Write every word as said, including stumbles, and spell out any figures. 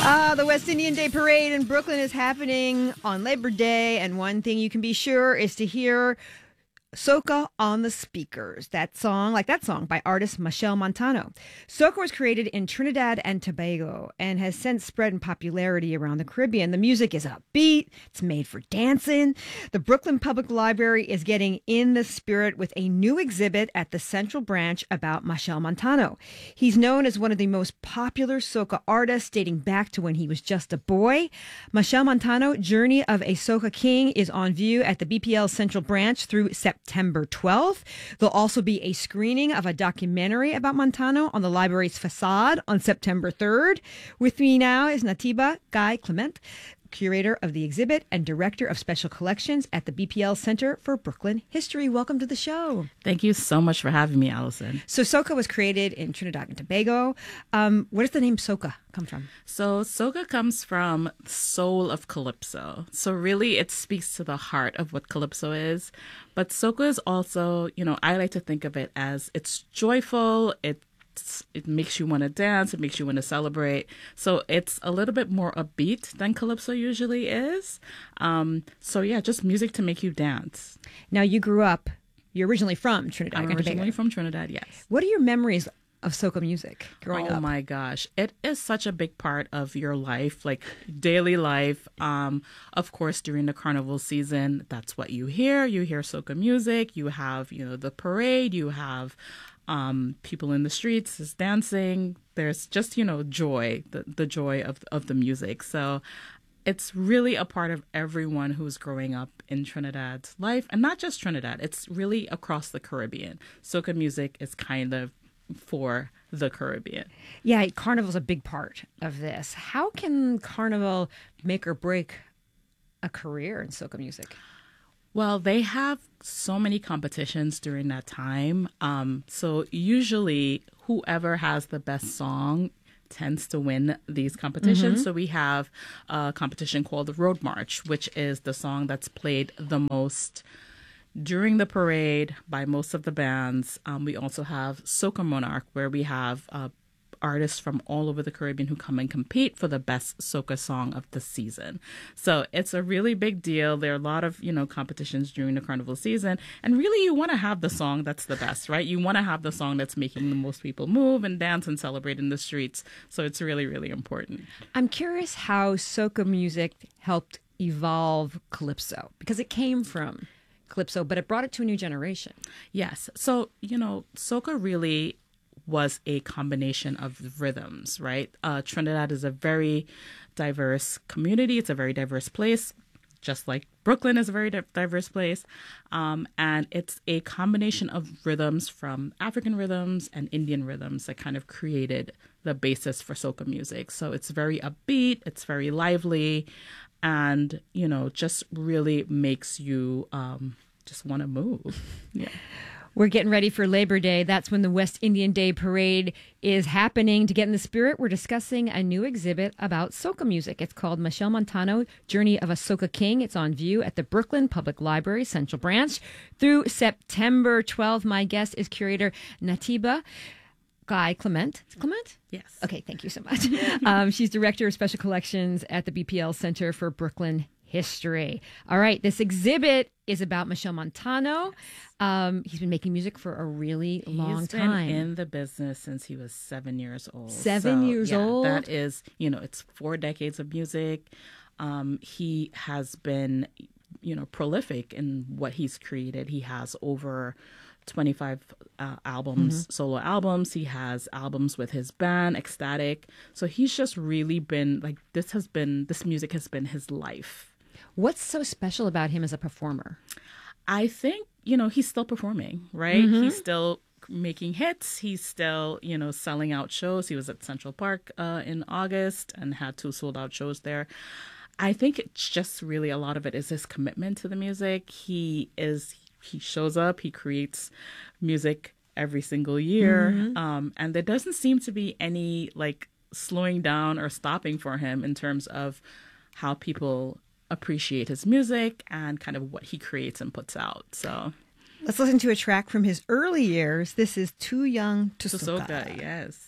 Ah, the West Indian Day Parade in Brooklyn is happening on Labor Day, and one thing you can be sure is to hear Soca on the Speakers. That song, like that song by artist Machel Montano. Soca was created in Trinidad and Tobago and has since spread in popularity around the Caribbean. The music is upbeat. It's made for dancing. The Brooklyn Public Library is getting in the spirit with a new exhibit at the Central Branch about Machel Montano. He's known as one of the most popular soca artists dating back to when he was just a boy. Machel Montano, Journey of a Soca King, is on view at the B P L Central Branch through September twelfth. There'll also be a screening of a documentary about Montano on the library's facade on September third. With me now is Natiba Guy Clement, curator of the exhibit and director of special collections at the B P L Center for Brooklyn History. Welcome to the show. Thank you so much for having me, Allison. So Soca was created in Trinidad and Tobago. Um, where does the name Soca come from? So Soca comes from soul of Calypso. So really it speaks to the heart of what Calypso is. But Soca is also, you know, I like to think of it as it's joyful, it It makes you want to dance. It makes you want to celebrate. So it's a little bit more upbeat than Calypso usually is. Um, so yeah, just music to make you dance. Now you grew up, you're originally from Trinidad I'm and Tobago. originally from Trinidad, yes. What are your memories of soca music growing oh up? Oh my gosh. It is such a big part of your life, like daily life. Um, of course, during the carnival season, that's what you hear. You hear soca music. You have, you know, the parade. You have Um, people in the streets is dancing. There's just, you know, joy, the, the joy of, of the music. So it's really a part of everyone who's growing up in Trinidad's life. And not just Trinidad, it's really across the Caribbean. Soca music is kind of for the Caribbean. Yeah, Carnival's a big part of this. How can Carnival make or break a career in soca music? Well, they have so many competitions during that time. Um, so usually whoever has the best song tends to win these competitions. Mm-hmm. So we have a competition called the Road March, which is the song that's played the most during the parade by most of the bands. Um, we also have Soca Monarch, where we have uh, artists from all over the Caribbean who come and compete for the best soca song of the season. So it's a really big deal. There are a lot of, you know, competitions during the carnival season. And really, you want to have the song that's the best, right? You want to have the song that's making the most people move and dance and celebrate in the streets. So it's really, really important. I'm curious how soca music helped evolve Calypso, because it came from Calypso, but it brought it to a new generation. Yes. So, you know, soca really was a combination of rhythms, right? Uh, Trinidad is a very diverse community. It's a very diverse place, just like Brooklyn is a very di- diverse place. Um, and it's a combination of rhythms from African rhythms and Indian rhythms that kind of created the basis for soca music. So it's very upbeat, it's very lively, and, you know, just really makes you um, just want to move. Yeah. We're getting ready for Labor Day. That's when the West Indian Day Parade is happening. To get in the spirit, we're discussing a new exhibit about soca music. It's called Machel Montano, Journey of a Soca King. It's on view at the Brooklyn Public Library, Central Branch, through September twelfth. My guest is curator Natiba Guy Clement. Clement? Yes. Okay, thank you so much. um, she's director of special collections at the B P L Center for Brooklyn History. All right, this exhibit is about Machel Montano. Um, he's been making music for a really long he's time. He's been in the business since he was seven years old. Seven so, years yeah, old? That is, you know, it's four decades of music. Um, he has been, you know, prolific in what he's created. He has over twenty-five uh, albums, mm-hmm. solo albums. He has albums with his band, Ecstatic. So he's just really been, like, this has been, this music has been his life. What's so special about him as a performer? I think, you know, he's still performing, right? Mm-hmm. He's still making hits. He's still, you know, selling out shows. He was at Central Park uh, in August and had two sold out shows there. I think it's just really a lot of it is his commitment to the music. He is, he shows up, he creates music every single year. Mm-hmm. Um, and there doesn't seem to be any like slowing down or stopping for him in terms of how people appreciate his music and kind of what he creates and puts out. So let's listen to a track from his early years. This is Too Young to Soca. Soca, yes.